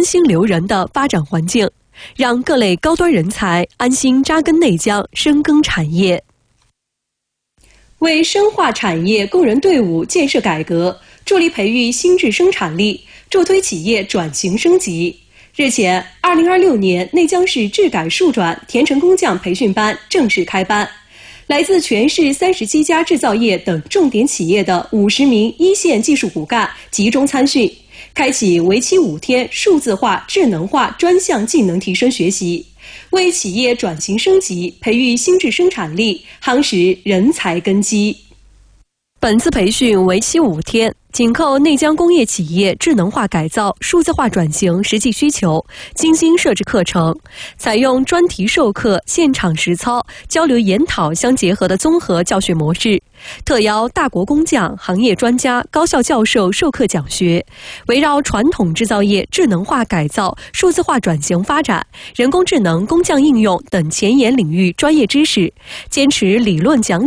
心留人的发展环境，让各类高端人才安心扎根内江，深耕产业。为深化产业工人队伍建设改革，助力培育新质生产力，助推企业转型升级。日前，2026年内江市质改数转田城工匠培训班正式开班。来自全市37家制造业等重点企业的50名一线技术骨干集中参训，开启为期5天数字化、智能化专项技能提升学习，为企业转型升级培育新质生产力，夯实人才根基。本次培训为期5天，紧扣内江工业企业智能化改造、数字化转型实际需求，精心设置课程，采用专题授课、现场实操、交流研讨相结合的综合教学模式，特邀大国工匠、行业专家、高校教授授课讲学，围绕传统制造业智能化改造、数字化转型发展、人工智能工匠应用等前沿领域专业知识，坚持理论讲